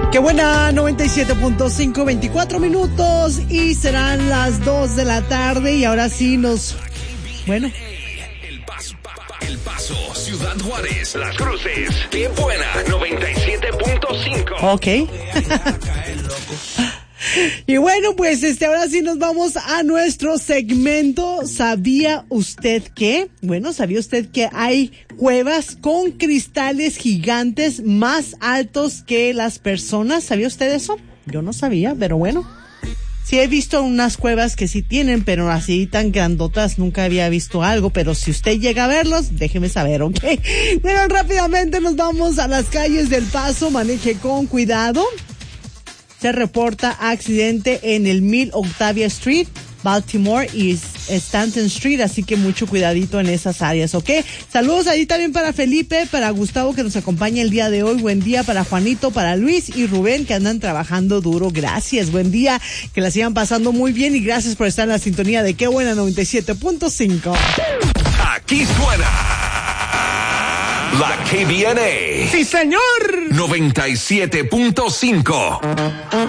Qué buena, 97.5, 24 minutos y serán las 2 de la tarde y ahora sí bueno. El Paso, Ciudad Juárez, Las Cruces, Qué buena, 97.5. Ok. Y bueno, pues ahora sí nos vamos a nuestro segmento. ¿Sabía usted que? Bueno, ¿sabía usted que hay cuevas con cristales gigantes más altos que las personas? ¿Sabía usted eso? Yo no sabía, pero bueno. Sí he visto unas cuevas que sí tienen, pero así tan grandotas nunca había visto algo, pero si usted llega a verlos, déjeme saber, ¿ok? Bueno, rápidamente nos vamos a las calles del Paso, maneje con cuidado. Se reporta accidente en el 1000 Octavia Street, Baltimore y Stanton Street, así que mucho cuidadito en esas áreas, ¿ok? Saludos ahí también para Felipe, para Gustavo que nos acompaña el día de hoy, buen día para Juanito, para Luis y Rubén que andan trabajando duro, gracias, buen día, que la sigan pasando muy bien y gracias por estar en la sintonía de Qué buena 97.5. Aquí suena la KBNA. ¡Sí, señor! 97.5.